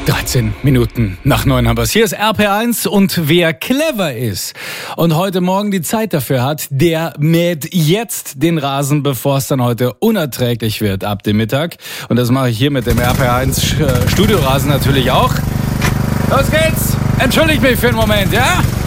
13 Minuten nach 9 haben wir es. Hier ist RP1 und wer clever ist und heute Morgen die Zeit dafür hat, der mäht jetzt den Rasen, bevor es dann heute unerträglich wird ab dem Mittag. Und das mache ich hier mit dem RP1 Studiorasen natürlich auch. Los geht's! Entschuldigt mich für einen Moment, ja?